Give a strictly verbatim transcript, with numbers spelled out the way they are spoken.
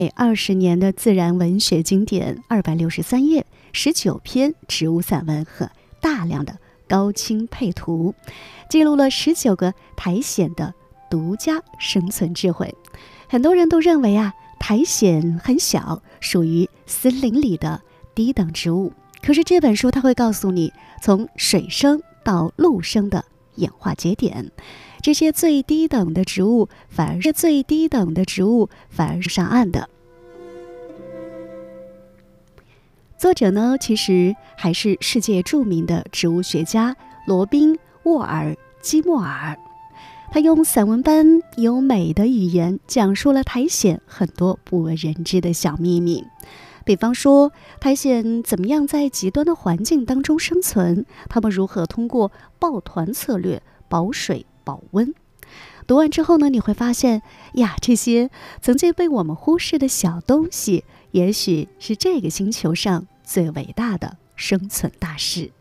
二十年的自然文学经典，二百六十三页，十九篇植物散文和大量的高清配图，记录了十九个苔藓的独家生存智慧。很多人都认为啊，苔藓很小，属于森林里的低等植物。可是这本书它会告诉你，从水生到陆生的演化节点，这些最低等的植物反而是最低等的植物反而是上岸的。作者呢，其实还是世界著名的植物学家罗宾·沃尔基莫尔。他用散文般优美的语言讲述了苔藓很多不为人知的小秘密。比方说，苔藓怎么样在极端的环境当中生存，它们如何通过抱团策略保水保温。读完之后呢，你会发现呀，这些曾经被我们忽视的小东西，也许是这个星球上最伟大的生存大事。